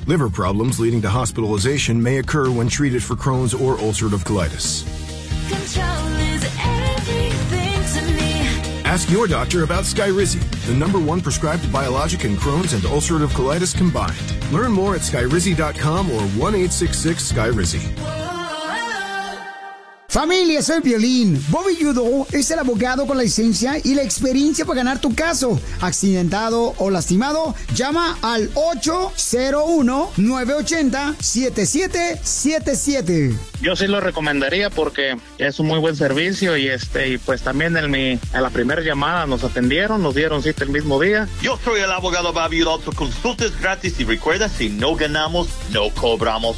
Liver problems leading to hospitalization may occur when treated for Crohn's or ulcerative colitis. Control is everything to me. Ask your doctor about Skyrizi, the #1 prescribed biologic in Crohn's and ulcerative colitis combined. Learn more at skyrizi.com or 1-866-SKYRIZI. Familia, soy Piolín. Bobby Judo es el abogado con la licencia y la experiencia para ganar tu caso. Accidentado o lastimado, llama al 801-980-7777. Yo sí lo recomendaría porque es un muy buen servicio y pues también en la primera llamada nos atendieron, nos dieron cita el mismo día. Yo soy el abogado Bobby Judo. Tu consulta es gratis y recuerda, si no ganamos, no cobramos.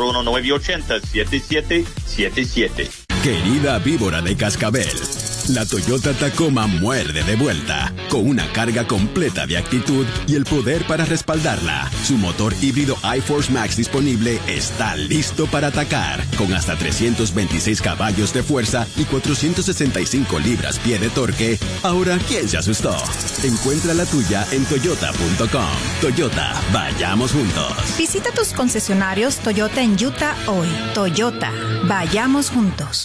801-980-7777. Querida víbora de cascabel, la Toyota Tacoma muerde de vuelta, con una carga completa de actitud y el poder para respaldarla. Su motor híbrido iForce Max disponible está listo para atacar, con hasta 326 caballos de fuerza y 465 libras-pie de torque. Ahora, ¿quién se asustó? Encuentra la tuya en toyota.com. Toyota, vayamos juntos. Visita tus concesionarios Toyota en Utah hoy. Toyota, vayamos juntos.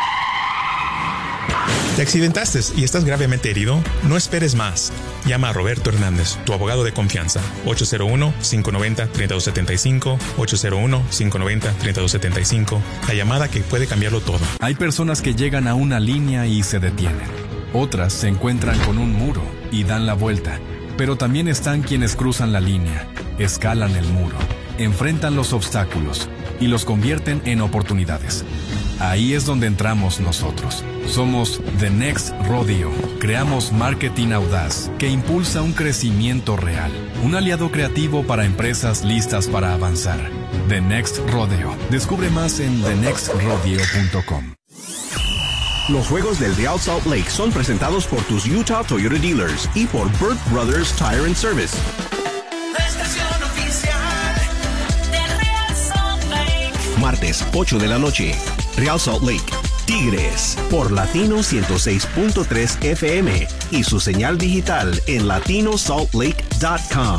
¿Te accidentaste y estás gravemente herido? No esperes más. Llama a Roberto Hernández, tu abogado de confianza. 801-590-3275. 801-590-3275. La llamada que puede cambiarlo todo. Hay personas que llegan a una línea y se detienen. Otras se encuentran con un muro y dan la vuelta. Pero también están quienes cruzan la línea, escalan el muro, enfrentan los obstáculos y los convierten en oportunidades. Ahí es donde entramos nosotros. Somos The Next Rodeo. Creamos marketing audaz que impulsa un crecimiento real. Un aliado creativo para empresas listas para avanzar. The Next Rodeo. Descubre más en thenextrodeo.com. Los juegos del Real Salt Lake son presentados por tus Utah Toyota Dealers y por Burt Brothers Tire and Service. La estación oficial de Real Salt Lake. Martes, 8 de la noche. Real Salt Lake, Tigres, por Latino 106.3 FM y su señal digital en latinosaltlake.com.